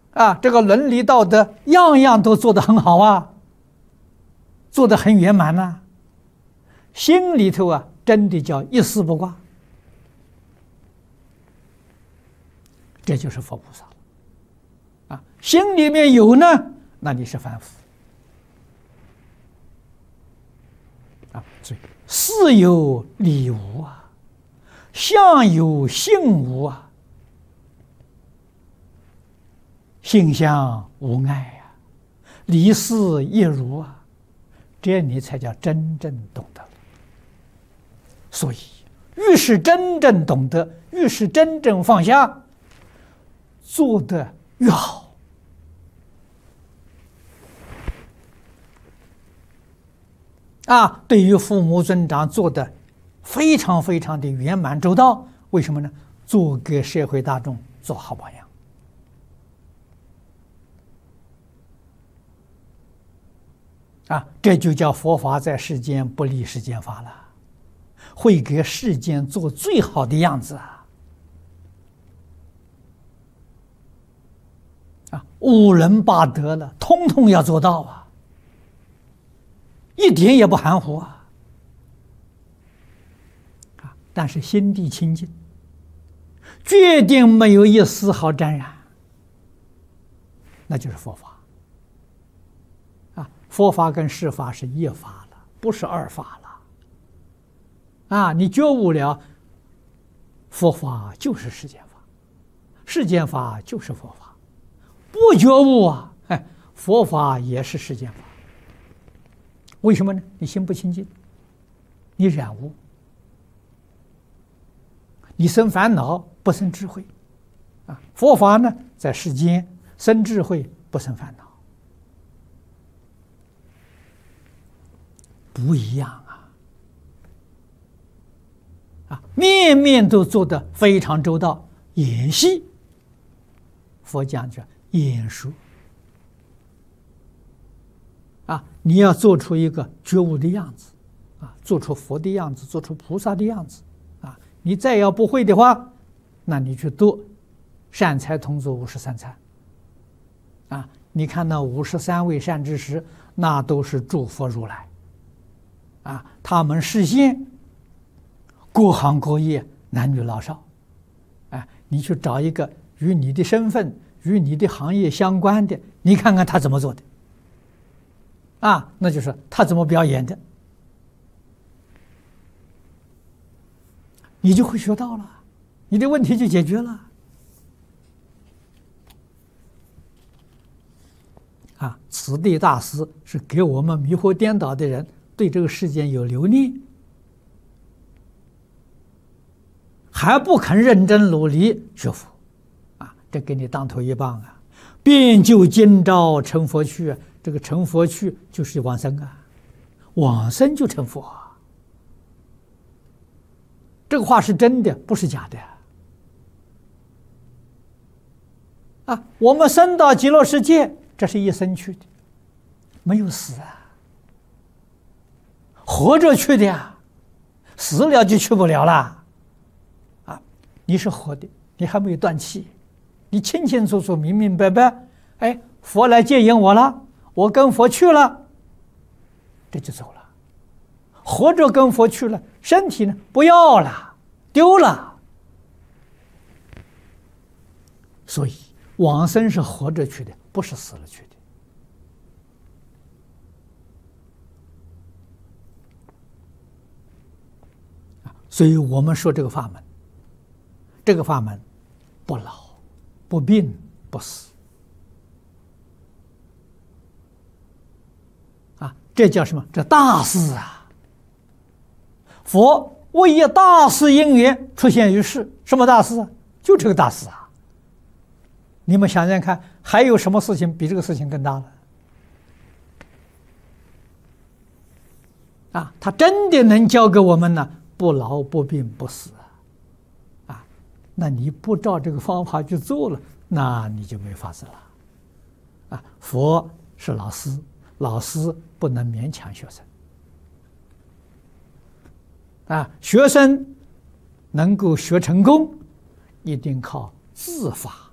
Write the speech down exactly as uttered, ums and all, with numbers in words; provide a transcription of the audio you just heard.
啊，这个伦理道德样样都做得很好啊，做得很圆满呐。心里头啊，真的叫一丝不挂，这就是佛菩萨了啊。心里面有呢，那你是凡夫啊。所以事有理无啊，相有性无啊。性相无碍呀，理事一如啊，这样你才叫真正懂得。所以，越是真正懂得，越是真正放下，做得越好。啊，对于父母尊长做得非常非常的圆满周到。为什么呢？做给社会大众做好榜样。啊，这就叫佛法在世间不离世间法了，会给世间做最好的样子啊！啊，五伦八德了，通通要做到啊，一点也不含糊啊！啊，但是心地清净，决定没有一丝毫沾染，那就是佛法。佛法跟世法是一法了，不是二法了。啊，你觉悟了，佛法就是世间法，世间法就是佛法。不觉悟啊，哎，佛法也是世间法。为什么呢？你心不清净，你染污，你生烦恼不生智慧。啊，佛法呢，在世间生智慧不生烦恼。不一样啊！啊，面面都做得非常周到，演戏。佛讲叫演说啊，你要做出一个觉悟的样子啊，做出佛的样子，做出菩萨的样子啊。你再要不会的话，那你去读善财童子五十三参啊。你看那五十三位善知识，那都是诸佛如来。啊，他们示现各行各业，男女老少，哎，你去找一个与你的身份、与你的行业相关的，你看看他怎么做的，啊，那就是他怎么表演的，你就会学到了，你的问题就解决了。啊，此地大师是给我们迷惑颠倒的人。对这个世间有留念，还不肯认真努力学佛，啊，这给你当头一棒啊！遍就今朝成佛趣，这个成佛趣就是往生啊，往生就成佛啊。这个话是真的，不是假的啊！我们生到极乐世界，这是一生去的，没有死啊。活着去的呀，死了就去不了了，啊！你是活的，你还没有断气，你清清楚楚、明明白白，哎，佛来接引我了，我跟佛去了，这就走了。活着跟佛去了，身体呢不要了，丢了。所以往生是活着去的，不是死了去的。所以我们说这个法门，这个法门不老、不病、不死，啊，这叫什么？这大事啊！佛为一大事因缘出现于世，什么大事啊？就这个大事啊！你们想想看，还有什么事情比这个事情更大了？啊，他真的能教给我们呢？不老不病不死啊！啊，那你不照这个方法去做了，那你就没法子了。啊，佛是老师，老师不能勉强学生。啊，学生能够学成功，一定靠自发。